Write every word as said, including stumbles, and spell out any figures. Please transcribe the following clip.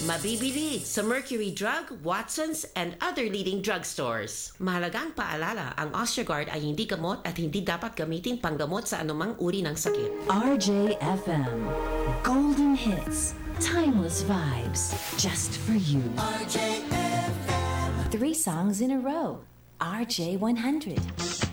Mabibili sa Mercury Drug, Watson's, and other leading drugstores. Mahalagang paalala, ang Osteogard ay hindi gamot at hindi dapat gamitin panggamot sa anumang uri ng sakit. R J F M. Golden hits. Timeless vibes. Just for you. R J F M. Three songs in a row. R J one hundred.